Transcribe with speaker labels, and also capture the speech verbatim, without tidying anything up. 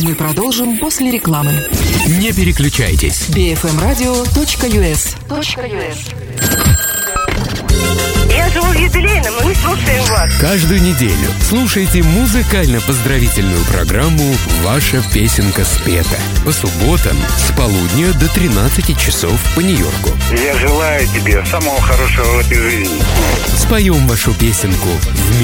Speaker 1: Мы продолжим после рекламы.
Speaker 2: Не переключайтесь.
Speaker 1: би эф эм радио точка ю эс.
Speaker 3: Я живу в юбилейном, мы не слушаем вас.
Speaker 2: Каждую неделю слушайте музыкально-поздравительную программу «Ваша песенка спета» по субботам с полудня до тринадцати часов по Нью-Йорку.
Speaker 4: Я желаю тебе самого хорошего в этой жизни.
Speaker 2: Споем вашу песенку в